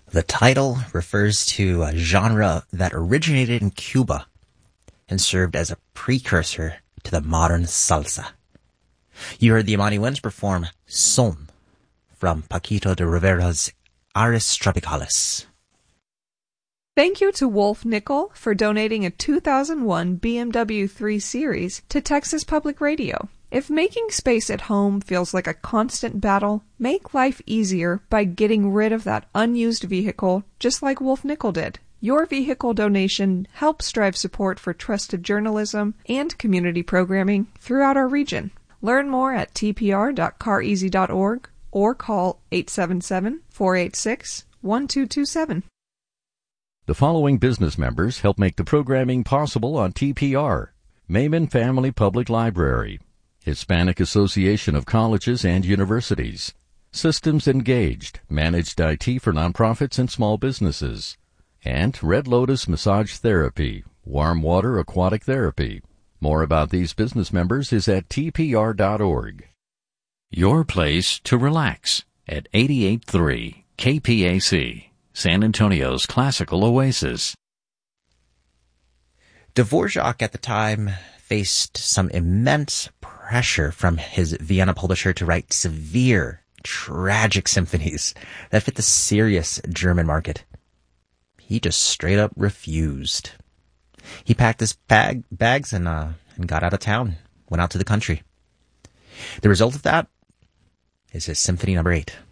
The title refers to a genre that originated in Cuba and served as a precursor to the modern salsa. You heard the Amani Winds perform Son from Paquito de Rivera's Aris Tropicalis. Thank you to Wolf Nickel for donating a 2001 BMW 3 Series to Texas Public Radio. If making space at home feels like a constant battle, make life easier by getting rid of that unused vehicle, just like Wolf Nickel did. Your vehicle donation helps drive support for trusted journalism and community programming throughout our region. Learn more at tpr.careasy.org or call 877-486-1227. The following business members help make the programming possible on TPR: Maiman Family Public Library, Hispanic Association of Colleges and Universities, Systems Engaged, Managed IT for Nonprofits and Small Businesses, and Red Lotus Massage Therapy, Warm Water Aquatic Therapy. More about these business members is at tpr.org. Your place to relax at 88.3 KPAC, San Antonio's classical oasis. Dvorak at the time faced some immense pressure from his Vienna publisher to write severe, tragic symphonies that fit the serious German market. He just straight up refused. He packed his bags and got out of town, went out to the country. The result of that is his Symphony No. 8.